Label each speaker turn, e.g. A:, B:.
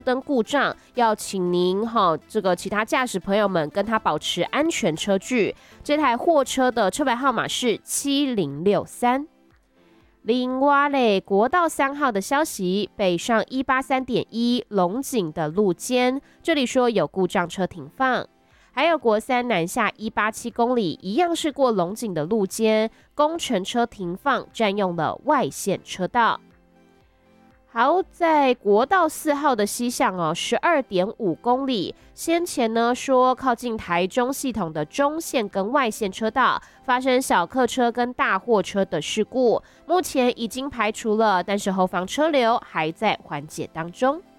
A: 灯故障，要请您这个其他驾驶朋友们跟他保持安全车距。这台货车的车牌号码是7063。另外嘞，国道3号的消息，北上183.1龙井的路肩，这里说有故障车停放。还有国3南下187公里，一样是过龙井的路肩，工程车停放，占用了外线车道。好，在国道4号的西向12.5公里，先前呢说靠近台中系统的中线跟外线车道发生小客车跟大货车的事故，目前已经排除了，但是后方车流还在缓解当中。